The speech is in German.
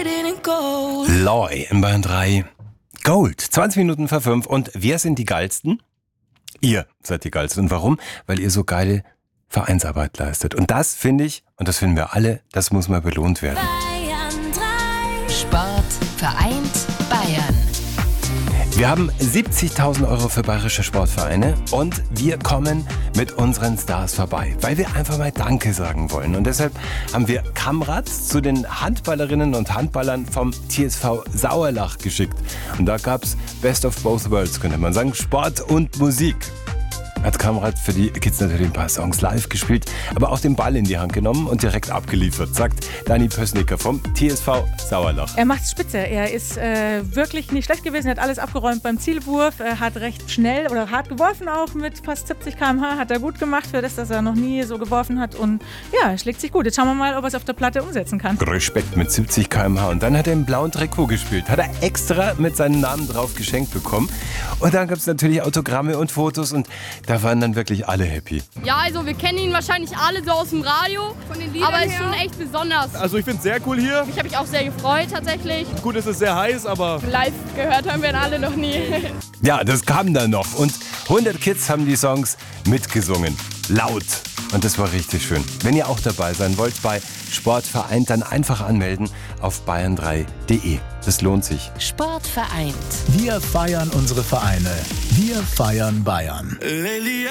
Loy in Bayern 3. Gold, 20 Minuten vor 5. Und wer sind die Geilsten? Ihr seid die Geilsten. Und warum? Weil ihr so geile Vereinsarbeit leistet. Und das finde ich, und das finden wir alle, das muss mal belohnt werden. Bayern 3. Sport vereint Bayern. Wir haben 70.000 Euro für bayerische Sportvereine und wir kommen mit unseren Stars vorbei, weil wir einfach mal Danke sagen wollen. Und deshalb haben wir Kamerads zu den Handballerinnen und Handballern vom TSV Sauerlach geschickt. Und da gab's Best of Both Worlds, könnte man sagen, Sport und Musik. Hat Kamrad für die Kids natürlich ein paar Songs live gespielt, aber auch den Ball in die Hand genommen und direkt abgeliefert, sagt Dani Pössnicker vom TSV Sauerlach. Er macht's spitze. Er ist wirklich nicht schlecht gewesen. Er hat alles abgeräumt beim Zielwurf. Er hat recht schnell oder hart geworfen auch mit fast 70 km/h. Hat er gut gemacht für das, dass er noch nie so geworfen hat. Und ja, er schlägt sich gut. Jetzt schauen wir mal, ob er es auf der Platte umsetzen kann. Respekt mit 70 km/h. Und dann hat er im blauen Trikot gespielt. Hat er extra mit seinem Namen drauf geschenkt bekommen. Und dann gab es natürlich Autogramme und Fotos und da waren dann wirklich alle happy. Ja, also wir kennen ihn wahrscheinlich alle so aus dem Radio, von den Liedern aber ist schon echt besonders. Also ich finde es sehr cool hier. Mich habe ich auch sehr gefreut tatsächlich. Gut, es ist sehr heiß, aber Live gehört haben wir ihn alle noch nie. Ja, das kam dann noch. Und 100 Kids haben die Songs mitgesungen. Laut. Und das war richtig schön. Wenn ihr auch dabei sein wollt bei Sportvereint, dann einfach anmelden auf bayern3.de. Das lohnt sich. Sport vereint. Wir feiern unsere Vereine. Wir feiern Bayern.